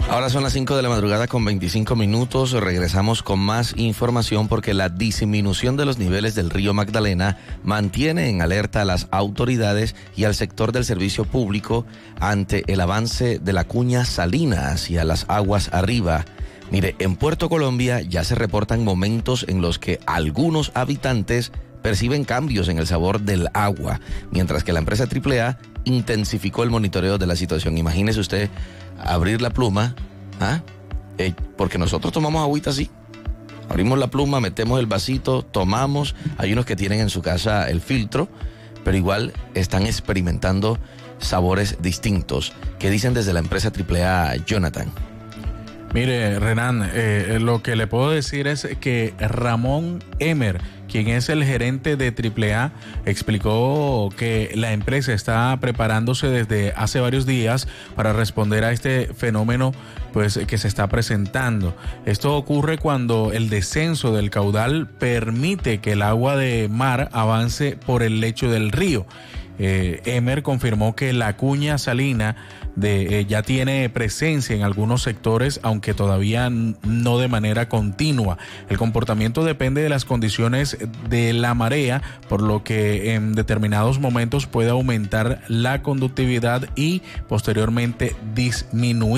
Ahora son las 5 de la madrugada con 25 minutos. Regresamos con más información porque la disminución de los niveles del río Magdalena mantiene en alerta a las autoridades y al sector del servicio público ante el avance de la cuña salina hacia las aguas arriba. Mire, en Puerto Colombia ya se reportan momentos en los que algunos habitantes perciben cambios en el sabor del agua, mientras que la empresa AAA intensificó el monitoreo de la situación. Imagínese usted abrir la pluma, porque nosotros tomamos agüita así. Abrimos la pluma, metemos el vasito, tomamos. Hay unos que tienen en su casa el filtro, pero igual están experimentando sabores distintos. ¿Qué dicen desde la empresa AAA, Jonathan? Mire, Renan, lo que le puedo decir es que Ramón Emer, quien es el gerente de AAA, explicó que la empresa está preparándose desde hace varios días para responder a este fenómeno pues, que se está presentando. Esto ocurre cuando el descenso del caudal permite que el agua de mar avance por el lecho del río. Emer confirmó que la cuña salina ya tiene presencia en algunos sectores, aunque todavía no de manera continua. El comportamiento depende de las condiciones de la marea, por lo que en determinados momentos puede aumentar la conductividad y posteriormente disminuir